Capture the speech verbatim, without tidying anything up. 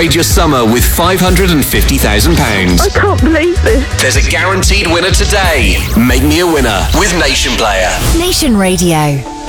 upgrade your summer with five hundred fifty thousand pounds. I can't believe this. There's a guaranteed winner today. Make me a winner with Nation Player. Nation Radio.